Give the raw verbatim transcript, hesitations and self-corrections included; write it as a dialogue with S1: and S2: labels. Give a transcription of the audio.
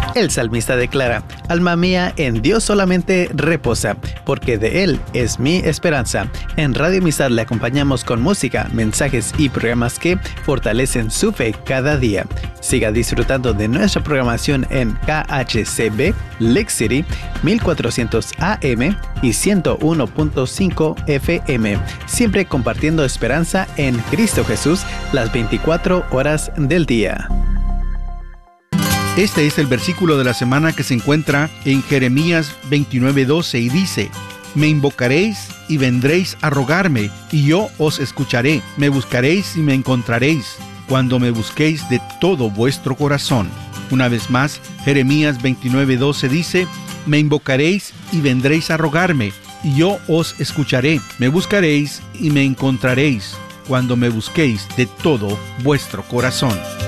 S1: El salmista declara: alma mía, en Dios solamente reposa, porque de Él es mi esperanza. En Radio Amistad le acompañamos con música, mensajes y programas que fortalecen su fe cada día. Siga disfrutando de nuestra programación en K H C B, Lake City, mil cuatrocientos A M y ciento uno punto cinco F M, siempre compartiendo esperanza en Cristo Jesús las veinticuatro horas del día.
S2: Este es el versículo de la semana que se encuentra en Jeremías veintinueve doce y dice: me invocaréis y vendréis a rogarme, y yo os escucharé. Me buscaréis y me encontraréis, cuando me busquéis de todo vuestro corazón. Una vez más, Jeremías veintinueve doce dice: me invocaréis y vendréis a rogarme, y yo os escucharé. Me buscaréis y me encontraréis, cuando me busquéis de todo vuestro corazón.